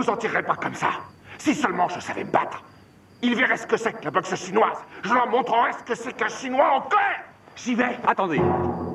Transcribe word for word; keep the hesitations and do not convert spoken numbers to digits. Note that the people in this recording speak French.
vous en tirerez pas comme ça. Si seulement je savais me battre. Ils verraient ce que c'est que la boxe chinoise. Je leur montrerai ce que c'est qu'un Chinois en colère. J'y vais. Attendez.